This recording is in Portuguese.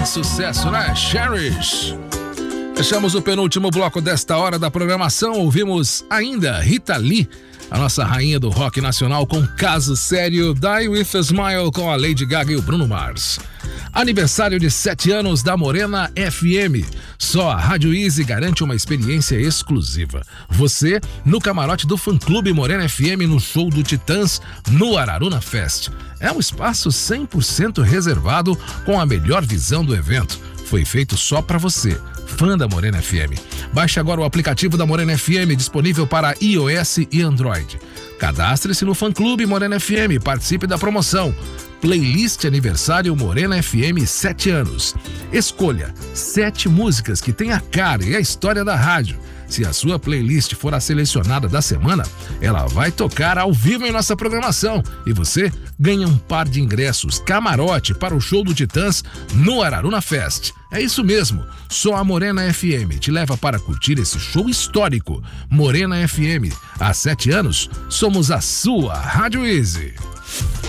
Sucesso, né? Cherish. Fechamos o penúltimo bloco desta hora da programação. Ouvimos ainda Rita Lee, a nossa rainha do rock nacional, com Caso Sério, Die With A Smile com a Lady Gaga e o Bruno Mars. Aniversário de 7 anos da Morena FM. Só a Rádio Easy garante uma experiência exclusiva. Você no camarote do fã-clube Morena FM no show do Titãs no Araruna Fest. É um espaço 100% reservado com a melhor visão do evento. Foi feito só para você, fã da Morena FM. Baixe agora o aplicativo da Morena FM, disponível para iOS e Android. Cadastre-se no fã-clube Morena FM, participe da promoção. Playlist Aniversário Morena FM 7 anos. Escolha 7 músicas que têm a cara e a história da rádio. Se a sua playlist for a selecionada da semana, ela vai tocar ao vivo em nossa programação e você ganha um par de ingressos camarote para o show do Titãs no Araruna Fest. É isso mesmo, só a Morena FM te leva para curtir esse show histórico. Morena FM, há 7 anos, somos a sua Rádio Easy.